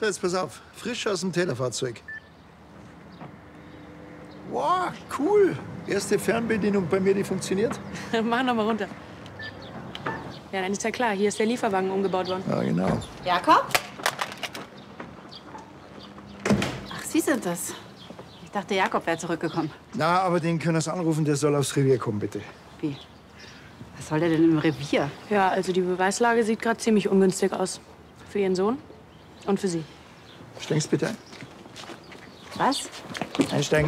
So, jetzt pass auf. Frisch aus dem Tellerfahrzeug. Wow, cool. Erste Fernbedienung bei mir, die funktioniert. Mach noch mal runter. Ja, dann ist ja klar. Hier ist der Lieferwagen umgebaut worden. Ja, genau. Jakob? Ach, Sie sind das. Ich dachte, Jakob wäre zurückgekommen. Na, aber den können Sie anrufen, der soll aufs Revier kommen, bitte. Wie? Was soll der denn im Revier? Ja, also die Beweislage sieht gerade ziemlich ungünstig aus. Für Ihren Sohn und für Sie. Steigen Sie bitte ein. Was? Einsteigen.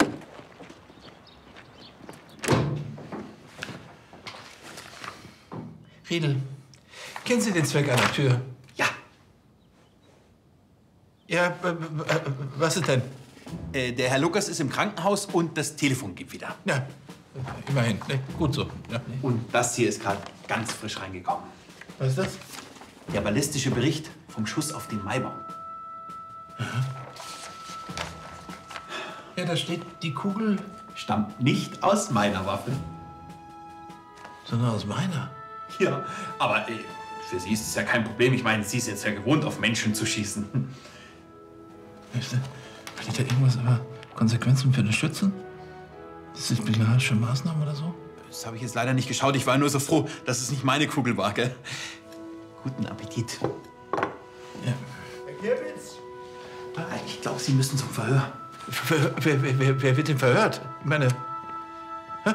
Riedel, kennen Sie den Zweck einer Tür? Ja. Ja, was ist denn? Der Herr Lukas ist im Krankenhaus und das Telefon geht wieder. Ja, immerhin. Ne? Gut so. Ja. Und das hier ist gerade ganz frisch reingekommen. Was ist das? Der ballistische Bericht vom Schuss auf den Maibaum. Ja, da steht, die Kugel... Stammt nicht aus meiner Waffe. Sondern aus meiner. Ja, aber für Sie ist es ja kein Problem. Ich meine, Sie sind es ja gewohnt, auf Menschen zu schießen. Steht da irgendwas über Konsequenzen für den Schützen? Disziplinarische Maßnahmen oder so? Das habe ich jetzt leider nicht geschaut. Ich war nur so froh, dass es nicht meine Kugel war, gell? Guten Appetit. Ja. Herr Kirwitz? Ich glaube, Sie müssen zum Verhör. Wer wird denn verhört? Ich meine... Hä?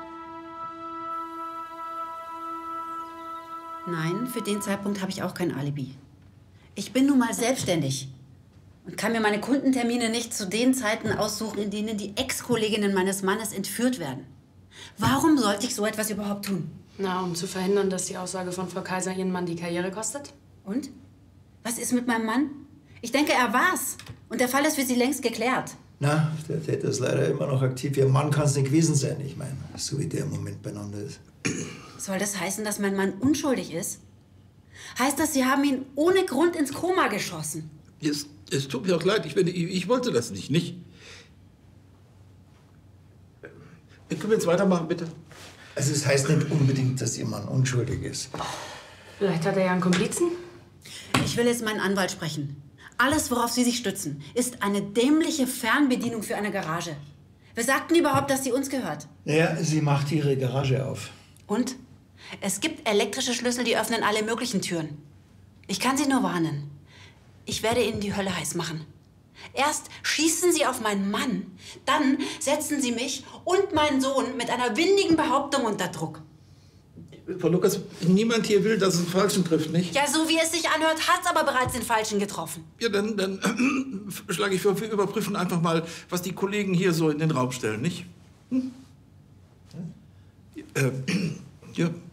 Nein, für den Zeitpunkt habe ich auch kein Alibi. Ich bin nun mal selbstständig und kann mir meine Kundentermine nicht zu den Zeiten aussuchen, in denen die Ex-Kolleginnen meines Mannes entführt werden. Warum sollte ich so etwas überhaupt tun? Na, um zu verhindern, dass die Aussage von Frau Kaiser Ihren Mann die Karriere kostet. Und? Was ist mit meinem Mann? Ich denke, er war's. Und der Fall ist für Sie längst geklärt. Na, der Täter ist leider immer noch aktiv. Ihr Mann kann es nicht gewesen sein. Ich meine, so wie der im Moment beieinander ist. Soll das heißen, dass mein Mann unschuldig ist? Heißt das, Sie haben ihn ohne Grund ins Koma geschossen? Es tut mir auch leid, ich wollte das nicht. Können wir jetzt weitermachen, bitte? Also es heißt nicht unbedingt, dass Ihr Mann unschuldig ist. Vielleicht hat er ja einen Komplizen. Ich will jetzt meinen Anwalt sprechen. Alles, worauf Sie sich stützen, ist eine dämliche Fernbedienung für eine Garage. Wer sagt denn überhaupt, dass sie uns gehört? Ja, sie macht ihre Garage auf. Und? Es gibt elektrische Schlüssel, die öffnen alle möglichen Türen. Ich kann Sie nur warnen. Ich werde Ihnen die Hölle heiß machen. Erst schießen Sie auf meinen Mann, dann setzen Sie mich und meinen Sohn mit einer windigen Behauptung unter Druck. Frau Lukas, niemand hier will, dass es einen Falschen trifft, nicht? Ja, so wie es sich anhört, hat's aber bereits den Falschen getroffen. Ja, dann schlage ich vor, wir überprüfen einfach mal, was die Kollegen hier so in den Raum stellen, nicht? Ja.